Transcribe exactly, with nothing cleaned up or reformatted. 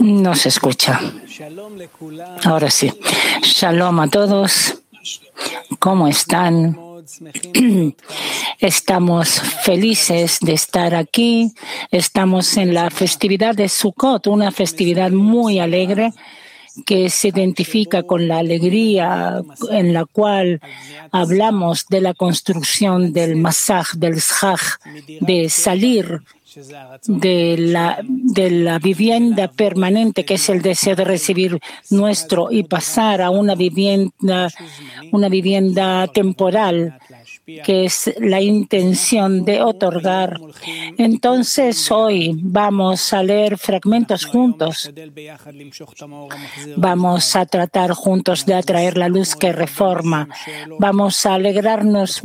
No se escucha. Ahora sí. Shalom a todos. ¿Cómo están? Estamos felices de estar aquí. Estamos en la festividad de Sukkot, una festividad muy alegre que se identifica con la alegría en la cual hablamos de la construcción del Masaj, del Shaj, de salir de la, de la vivienda permanente, que es el deseo de recibir nuestro, y pasar a una vivienda, una vivienda temporal, que es la intención de otorgar. Entonces, hoy vamos a leer fragmentos juntos. Vamos a tratar juntos de atraer la luz que reforma. Vamos a alegrarnos